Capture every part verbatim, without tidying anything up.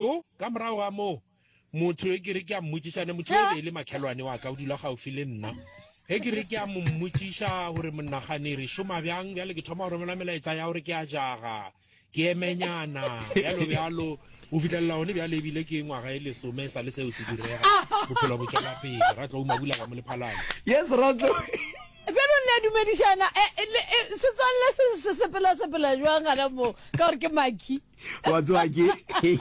yo ka morao ga mo motho e ke re ke a mmotsisana motho e le makhelwane wa ka o dula gaufi le nna e ke re ke a mo mmotsisa gore monnagane re shoma bjang bjale ke thoma go romela melaetsa ya gore ke a jaga ke emenyana bjalo bjalo o fitlhelela one bjale ebile ke ngwaga e lesome sa le seo se direga bophelo bo tswela pele ra tlo o mabula ka mo lephalane. Yes, Ratlo. Pero le dumedishana se tswalle se se sepela sepela jwang ana mo ka gore ke maki wa tswa ke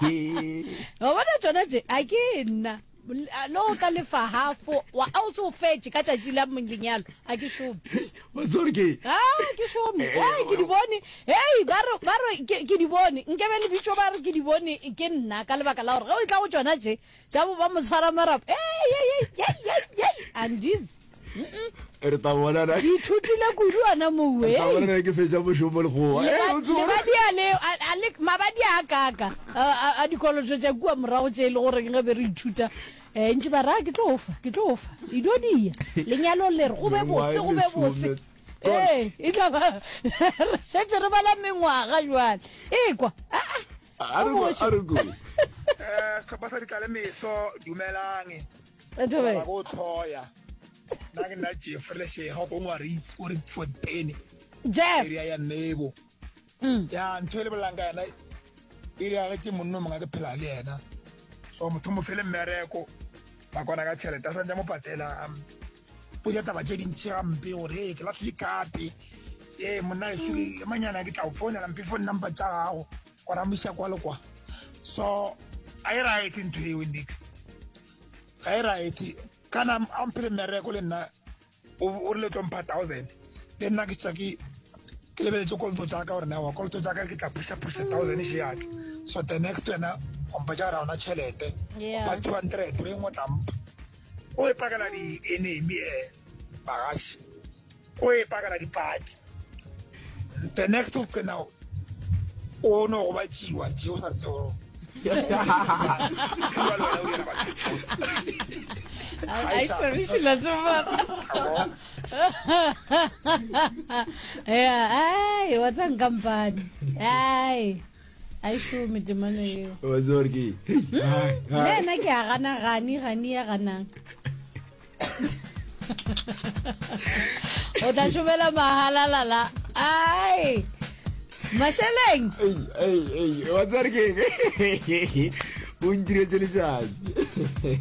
wa bona tsona tse a ke nna lo ka le fa hafo wa a so fetše ka tšatši la monyenyalo a ke shome wa tswa ke ah ke shome ai ke di bone hey ba re ba re ke di bone nke be le bitšo ba re ke di bone ke nna ka lebaka la gore o tla go tsona tse tša bo ba mo tshwara marapo hey hey hey and this re ta bona ra di thutile kudu ana mo we ta bona ke fetša boshomo le go le ba di ale ale mabadi a kaka a dikoloto tša kua morago tše le gore ke be re ithuta eh ntse ba ra ke tlo ofa ke tlo ofa e do dia lenyalo le re go be bose go be bose eh e tla ba setse re bala mengwaga jwale e kwa a re go a re go eh ka ba sa ditlale meso dumelang e tlobe ba go thoya na ke na Jeffrey she ha go ngwa re itse o re Fontaine Jeff area ya Nebo ya ntwele bolanga yana area ga tse monno mga ke phela le yena so motho mo fele mmereko ba kwana ka tšhelete sa ntse mo patela am puja taba tše dintšhi gampe gore ke la flikape eh monna e sule manyana ke tla o phone la mpe phone number tša gago gona moisa kwa le kwa so I right into you index I right kana ampile mmereko le nna o le tlompha one thousand le nna ke tsa ke ke le bele tšo tša ka gore na wa kolto tša ka ke tla puša puša one thousand she yat so the next one on pa ja ra ona tšhelete ba two hundred re ngo tlampa o e pakala di enemy e bagash o e pakala di party the next one now o no go ba tšiwa tšeo sa tseo ai servisi la zuma eh ai what's company ai ai shumi dimane yo wa tswa ke ne na ke a gana gani gani ya ganang o ta shumela mahala lala ai Masheleng ei ei ei wa tswa ke o ndire tšele tša